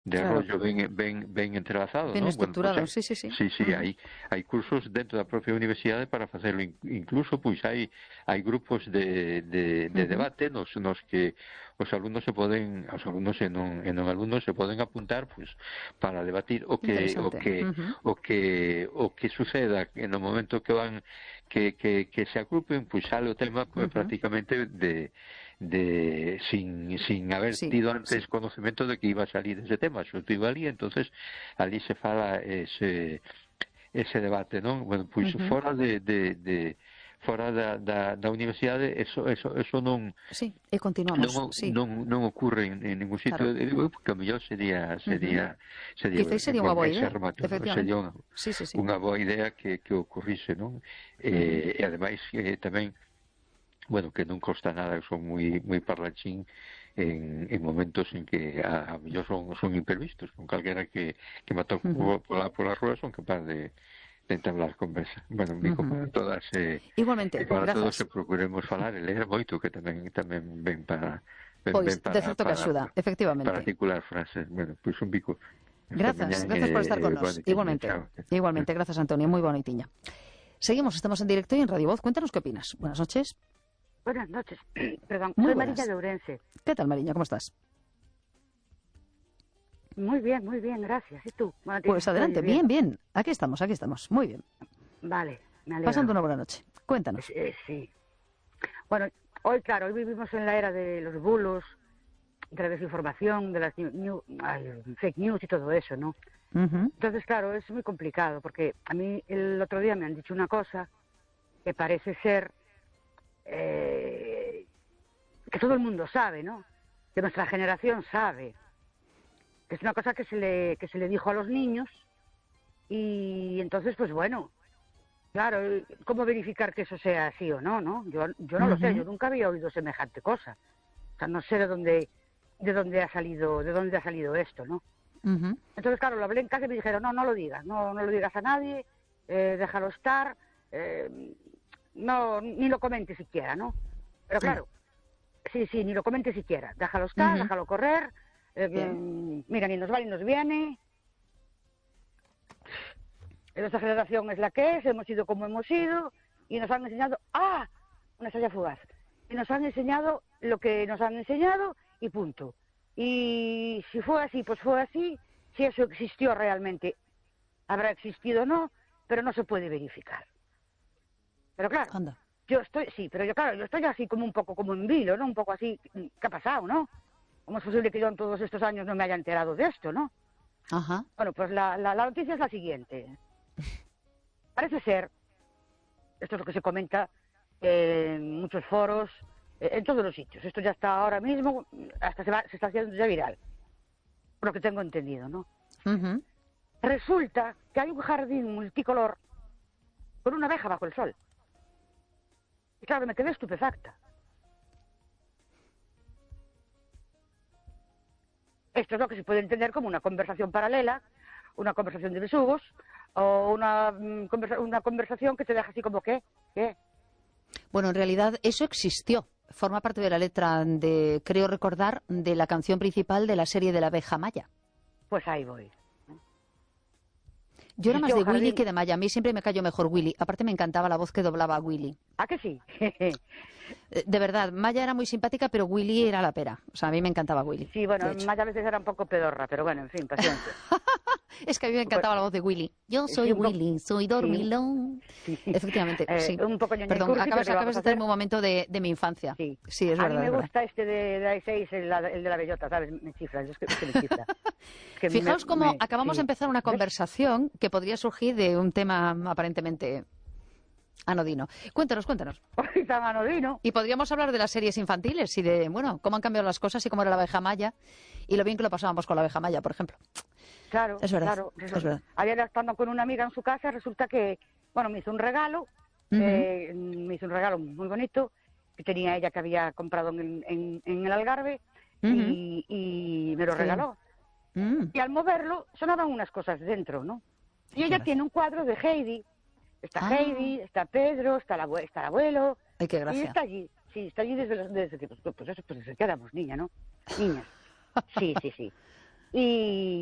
Claro, rollo ben entrelazado, bien non? Bueno, pois estructurado, sí, sí, sí. sí, hai cursos dentro da propia universidade para facelo, incluso pois hai grupos de debate nos que os alumnos e non alumnos se poden apuntar pois para debatir Interesante. o que suceda no momento que van que se agrupen, pois sale o tema pois, prácticamente sin haber Sí, tido sí. antes conocemento de que iba a salir ese tema, xunto ali, entonces ali se fala ese debate, non? Bueno, pois fora fora da universidade eso Sí, y continuamos, sí, non ocurre en ningún sitio, claro. porque a mellor sería Quizás sería una bueno, buena ese idea, remate, non? Sería efectivamente. Sí, sí, sí. unha boa idea que ocurrise, non? E ademais tamén, bueno, que non consta nada, que son moi parlanchín en momentos en que a mellor son imprevistos, con calquera que me atoco pola rúa son capaz de entablar conversa. Bueno, Mico, para todas Igualmente, e para todos gracias. se procuremos falar e ler moito, que tamén ven Pois, de certo que axuda, para efectivamente. articular frases. Bueno, pois un bico. Hasta Grazas, mañana grazas por estar con boa nos. noitiña. Igualmente, Chao. igualmente, gracias Antonio, muy bonitiña. Seguimos, estamos en directo y en Radio Voz. Cuéntanos qué opinas. Buenas noches. Buenas noches. Perdón, Muy soy buenas. Marilla de Ourense. ¿Qué tal, Mariña? ¿Cómo estás? Muy bien, gracias. ¿Y tú? Bueno, Pues adelante, bien, bien. Aquí estamos, muy bien. Vale, me alegro. Pasando una buena noche. Cuéntanos. Sí. Bueno, hoy vivimos en la era de los bulos, de la desinformación, de las fake news y todo eso, ¿no? Entonces, claro, es muy complicado, porque a mí el otro día me han dicho una cosa que parece ser que todo el mundo sabe, ¿no? Que nuestra generación sabe. Que es una cosa que se le dijo a los niños y entonces, pues bueno, claro, ¿cómo verificar que eso sea así o no, no? Yo no lo sé, yo nunca había oído semejante cosa. O sea, no sé de dónde ha salido esto, ¿no? Entonces, claro, lo hablé en casa y me dijeron, no lo digas, no lo digas a nadie, déjalo estar, no, ni lo comentes siquiera, ¿no? Pero claro, sí, ni lo comentes siquiera, déjalo estar, déjalo correr, mira, ni nos va ni nos viene. Nuestra generación es la que es, hemos sido como hemos sido, y nos han enseñado, una estrella fugaz, y nos han enseñado lo que nos han enseñado, y punto. Y si fue así, pues fue así, si eso existió realmente, habrá existido o no, pero no se puede verificar. Pero claro, Anda. yo estoy así como un poco como en vilo, ¿no? Un poco así, ¿qué ha pasado, no? ¿Cómo es posible que yo en todos estos años no me haya enterado de esto, no? Ajá. Bueno, pues la noticia es la siguiente. Parece ser, esto es lo que se comenta en muchos foros, en todos los sitios. Esto ya está ahora mismo, hasta se está haciendo ya viral, por lo que tengo entendido, ¿no? Resulta que hay un jardín multicolor con una abeja bajo el sol. Y claro, me quedé estupefacta. Esto es lo que se puede entender como una conversación paralela, una conversación de besugos, o una conversación que te deja así como, ¿qué? Bueno, en realidad eso existió. Forma parte de la letra creo recordar, de la canción principal de la serie de la abeja Maya. Pues ahí voy. Yo era más de Willy que de Maya. A mí siempre me cayó mejor Willy. Aparte me encantaba la voz que doblaba a Willy. ¿Ah, que sí? De verdad, Maya era muy simpática, pero Willy era la pera. O sea, a mí me encantaba Willy. Sí, bueno, Maya a veces era un poco pedorra, pero bueno, en fin, paciencia. Es que a mí me encantaba la voz de Willy. Yo soy Willy, soy dormilón. Sí. Efectivamente, sí. Un poco Perdón, acabas de tener un momento de mi infancia. Sí, es verdad. A mí me gusta este de A6, el de la bellota, ¿sabes? Me chifla, es que me chifla. Fijaos cómo acabamos de empezar una conversación que podría surgir de un tema aparentemente anodino. Cuéntanos. Tan anodino. Y podríamos hablar de las series infantiles y de, bueno, cómo han cambiado las cosas y cómo era la abeja Maya y lo bien que lo pasábamos con la abeja Maya, por ejemplo. Claro, es verdad. Ayer estando con una amiga en su casa, resulta que, bueno, me hizo un regalo, muy bonito, que tenía ella que había comprado en el Algarve, y me lo regaló. Y al moverlo sonaban unas cosas dentro, ¿no? Y ella tiene un cuadro de Heidi. Está Heidi, está Pedro, está el abuelo. Ay, qué gracia. Y está allí. Sí, está allí desde que pues eso, pues desde que éramos niñas, ¿no? Niñas. Sí. y